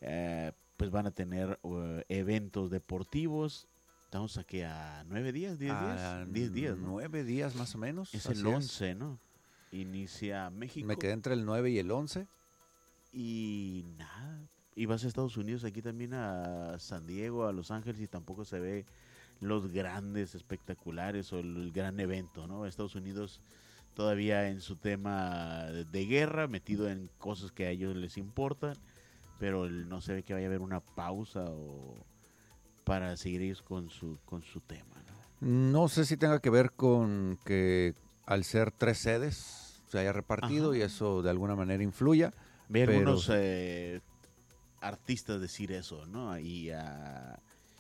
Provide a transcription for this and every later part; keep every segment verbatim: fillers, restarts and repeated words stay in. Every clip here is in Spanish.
eh, pues van a tener uh, eventos deportivos. Estamos aquí a nueve días, diez días, diez días, ¿no? Nueve días más o menos. Es el once, es. ¿no? Inicia México. Me quedé entre el nueve y el once. Y nada. Y vas a Estados Unidos, aquí también a San Diego, a Los Ángeles, y tampoco se ve los grandes espectaculares o el, el gran evento, ¿no? Estados Unidos todavía en su tema de guerra, metido en cosas que a ellos les importan, pero no se ve que vaya a haber una pausa o para seguir con su con su tema, ¿no? No sé si tenga que ver con que al ser tres sedes se haya repartido. Ajá. Y eso de alguna manera influya. Ver pero... algunos eh, artistas decir eso, ¿no? Y a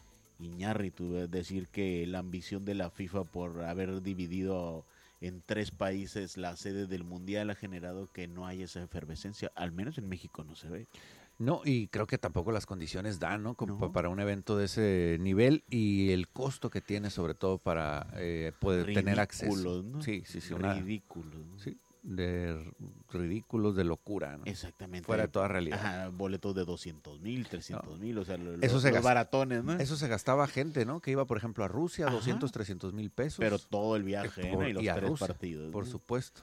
Iñárritu decir que la ambición de la FIFA por haber dividido en tres países la sede del Mundial ha generado que no haya esa efervescencia, al menos en México no se ve. No, y creo que tampoco las condiciones dan, ¿no? Como no. Para un evento de ese nivel y el costo que tiene sobre todo para eh, poder ridículos, tener acceso. ¿No? Sí, sí, sí. Ridículos. Una, ¿no? Sí, de ridículos, de locura, ¿no? Exactamente. Fuera de toda realidad. Ajá, boletos de doscientos mil, trescientos mil, no. o sea, lo, eso los, se los gasta, baratones, ¿no? Eso se gastaba gente, ¿no? Que iba, por ejemplo, a Rusia, Ajá. doscientos, trescientos mil pesos. Pero todo el viaje, por, ¿no? Y los y tres Rusia, partidos. Por ¿no? supuesto.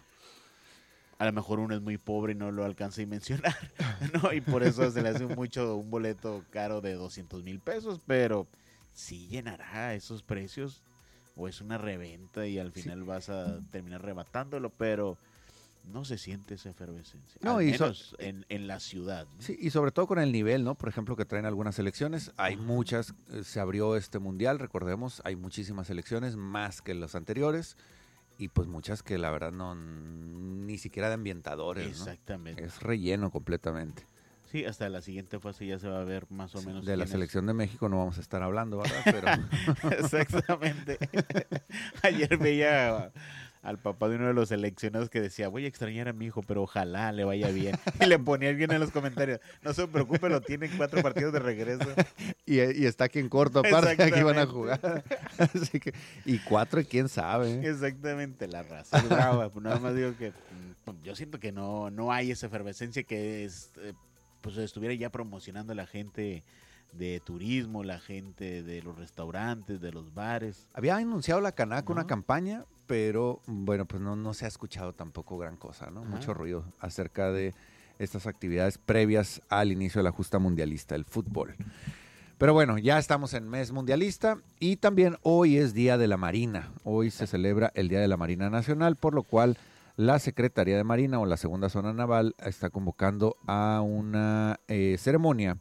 A lo mejor uno es muy pobre y no lo alcanza a mencionar, ¿no? Y por eso se le hace mucho un boleto caro de doscientos mil pesos, pero sí llenará esos precios o es una reventa y al final sí. vas a terminar arrebatándolo, pero no se siente esa efervescencia, no, al y menos so, en, en la ciudad, ¿no? Sí, y sobre todo con el nivel, ¿no? Por ejemplo, que traen algunas selecciones, hay Ajá. muchas, se abrió este mundial, recordemos, hay muchísimas selecciones, más que los anteriores. Y pues muchas que la verdad no ni siquiera de ambientadores, Exactamente. ¿no? Es relleno completamente. Sí, hasta la siguiente fase ya se va a ver más o sí, menos. De la selección es. de México no vamos a estar hablando, ¿verdad? Pero... Exactamente. Ayer veía al papá de uno de los seleccionados que decía, voy a extrañar a mi hijo, pero ojalá le vaya bien. Y le ponía bien en los comentarios, no se preocupe, lo tienen cuatro partidos de regreso. y, y está aquí en corto, aparte, aquí van a jugar. Así que, y cuatro, quién sabe. ¿eh? Exactamente, la raza es brava. Pues nada más digo que yo siento que no, no hay esa efervescencia que es, eh, pues estuviera ya promocionando la gente de turismo, la gente de los restaurantes, de los bares. Había anunciado la Canaco ¿no? una campaña, pero bueno, pues no, no se ha escuchado tampoco gran cosa, ¿no? Ajá. Mucho ruido acerca de estas actividades previas al inicio de la justa mundialista, el fútbol. Pero bueno, ya estamos en mes mundialista y también hoy es Día de la Marina. Hoy se celebra el Día de la Marina Nacional, por lo cual la Secretaría de Marina o la Segunda Zona Naval está convocando a una eh, ceremonia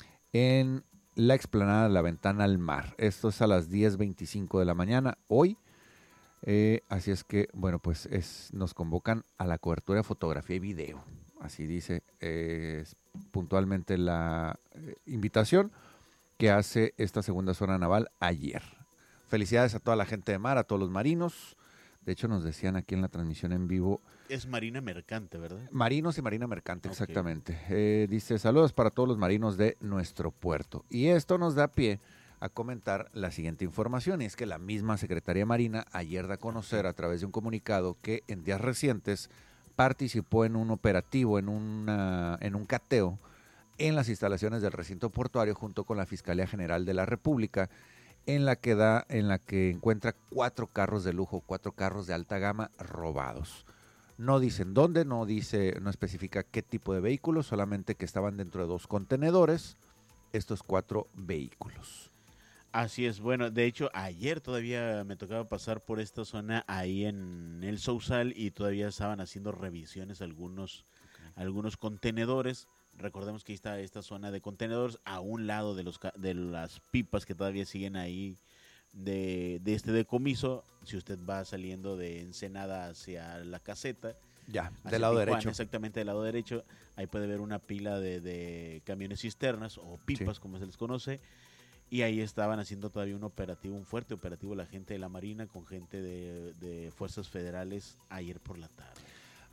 en la explanada de la Ventana al Mar. Esto es a las diez veinticinco de la mañana hoy. Eh, así es que, bueno, pues es, nos convocan a la cobertura de fotografía y video. Así dice eh, puntualmente la eh, invitación que hace esta Segunda Zona Naval ayer. Felicidades a toda la gente de mar, a todos los marinos. De hecho, nos decían aquí en la transmisión en vivo. Es Marina Mercante, ¿verdad? Marinos y Marina Mercante, okay. Exactamente. Eh, dice, saludos para todos los marinos de nuestro puerto. Y esto nos da pie a comentar la siguiente información, y es que la misma Secretaría de Marina ayer da a conocer a través de un comunicado que en días recientes participó en un operativo, en, una, en un cateo en las instalaciones del recinto portuario junto con la Fiscalía General de la República, en la que da, en la que encuentra cuatro carros de lujo, cuatro carros de alta gama robados. No dicen dónde, no dice, no especifica qué tipo de vehículos, solamente que estaban dentro de dos contenedores estos cuatro vehículos. Así es, bueno, de hecho ayer todavía me tocaba pasar por esta zona ahí en el Sausal y todavía estaban haciendo revisiones algunos, okay. algunos contenedores. Recordemos que ahí está esta zona de contenedores a un lado de los de las pipas que todavía siguen ahí de, de este decomiso. Si usted va saliendo de Ensenada hacia la caseta, ya, del lado Tijuana, derecho. Exactamente, del lado derecho, ahí puede ver una pila de, de camiones cisternas o pipas, sí. como se les conoce. Y ahí estaban haciendo todavía un operativo, un fuerte operativo la gente de la Marina con gente de, de fuerzas federales ayer por la tarde.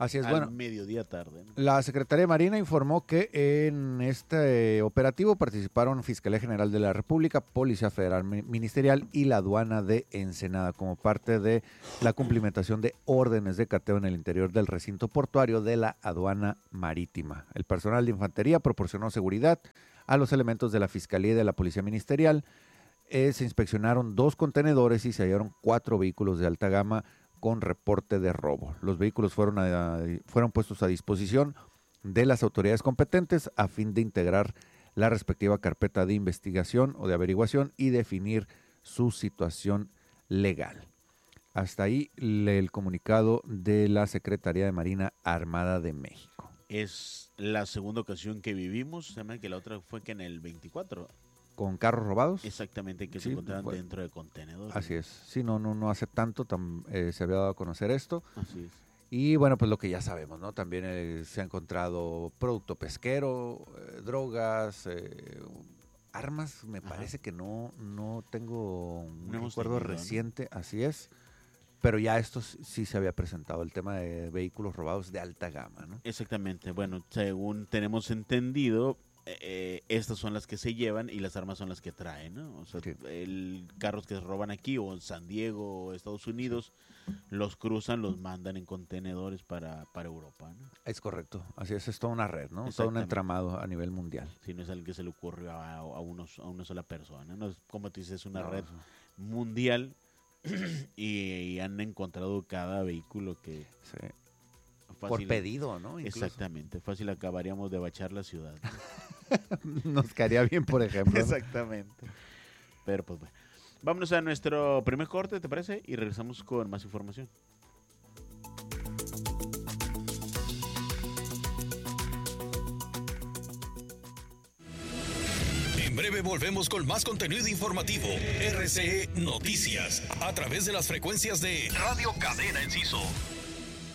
Así es, al bueno. mediodía tarde, ¿no? La Secretaría de Marina informó que en este operativo participaron Fiscalía General de la República, Policía Federal Ministerial y la Aduana de Ensenada como parte de la cumplimentación de órdenes de cateo en el interior del recinto portuario de la Aduana Marítima. El personal de infantería proporcionó seguridad a los elementos de la Fiscalía y de la Policía Ministerial. Eh, se inspeccionaron dos contenedores y se hallaron cuatro vehículos de alta gama con reporte de robo. Los vehículos fueron, a, fueron puestos a disposición de las autoridades competentes a fin de integrar la respectiva carpeta de investigación o de averiguación y definir su situación legal. Hasta ahí el comunicado de la Secretaría de Marina Armada de México. Es la segunda ocasión que vivimos, se llama que la otra fue que en el veinticuatro. ¿Con carros robados? Exactamente, que sí, se encontraban fue. dentro de contenedores. Así es. Sí, no, no, no hace tanto tam, eh, se había dado a conocer esto. Así es. Y bueno, pues lo que ya sabemos, ¿no? También eh, se ha encontrado producto pesquero, eh, drogas, eh, armas. Me Ajá. parece que no, no tengo un no recuerdo tenido, reciente, ¿no? Así es. Pero ya esto sí se había presentado, el tema de vehículos robados de alta gama, ¿no? Exactamente. Bueno, según tenemos entendido, Eh, estas son las que se llevan y las armas son las que traen, ¿no? O sea, sí. el carros que se roban aquí o en San Diego o Estados Unidos, sí. los cruzan, los mandan en contenedores para, para Europa, ¿no? Es correcto, así es, es toda una red, ¿no? Todo un entramado a nivel mundial. Si no es algo que se le ocurrió a, a, unos, a una sola persona, ¿no? Es, como tú dices, es una no, red no. mundial y, y han encontrado cada vehículo que... Sí. Fácil, por pedido, ¿no? Incluso. Exactamente, fácil acabaríamos de bachar la ciudad, ¿no? Nos caería bien, por ejemplo. Exactamente. Pero pues bueno. Vámonos a nuestro primer corte, ¿te parece? Y regresamos con más información. En breve volvemos con más contenido informativo. R C E Noticias. A través de las frecuencias de Radio Cadena Enciso.